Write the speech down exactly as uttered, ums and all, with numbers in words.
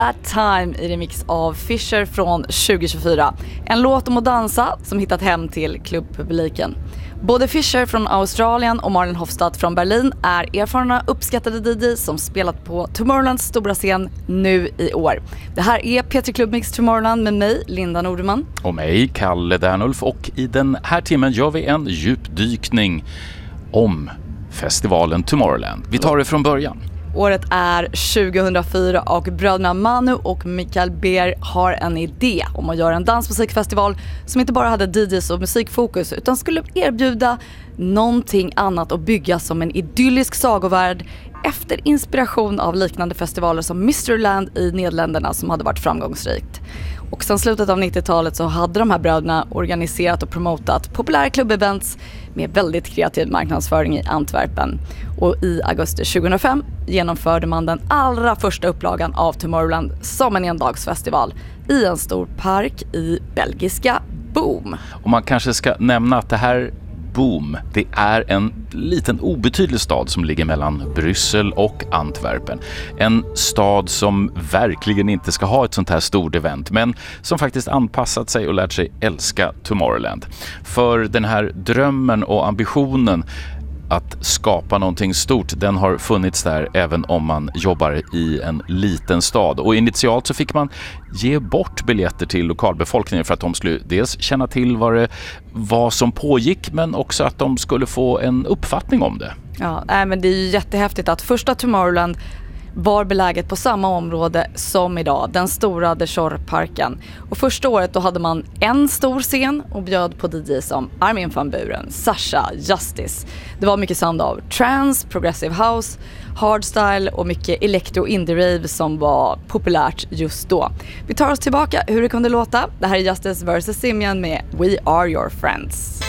A Time i remix av Fisher från tjugo tjugofyra. En låt om att dansa som hittat hem till klubbpubliken. Både Fisher från Australien och Marlon Hofstad från Berlin är erfarna uppskattade D J som spelat på Tomorrowlands stora scen nu i år. Det här är P tre Clubmix Tomorrowland med mig, Linda Nordeman. Och mig, Kalle Dernulf. Och i den här timmen gör vi en djupdykning om festivalen Tomorrowland. Vi tar det från början. Året är tjugohundrafyra och bröderna Manu och Mikael Beer har en idé om att göra en dansmusikfestival som inte bara hade D Js och musikfokus utan skulle erbjuda någonting annat och bygga som en idyllisk sagovärld efter inspiration av liknande festivaler som Mysteryland i Nederländerna som hade varit framgångsrikt. Och sedan slutet av nittiotalet så hade de här bröderna organiserat och promotat populära klubbevents med väldigt kreativ marknadsföring i Antwerpen. Och i augusti tjugohundrafem genomförde man den allra första upplagan av Tomorrowland som en endagsfestival i en stor park i belgiska Boom. Och man kanske ska nämna att det här Boom, det är en liten obetydlig stad som ligger mellan Bryssel och Antwerpen. En stad som verkligen inte ska ha ett sånt här stort event, men som faktiskt anpassat sig och lärt sig älska Tomorrowland. För den här drömmen och ambitionen att skapa någonting stort, den har funnits där även om man jobbar i en liten stad. Och initialt så fick man ge bort biljetter till lokalbefolkningen för att de skulle dels känna till vad det var som pågick, men också att de skulle få en uppfattning om det. Ja, nej, men det är ju jättehäftigt att första Tomorrowland var beläget på samma område som idag, den stora De Shore-parken. Och första året då hade man en stor scen och bjöd på D J som Armin van Buuren, Sasha, Justice. Det var mycket sound av trance, progressive house, hardstyle och mycket electro indie rave som var populärt just då. Vi tar oss tillbaka hur det kunde låta. Det här är Justice versus Simian med We Are Your Friends.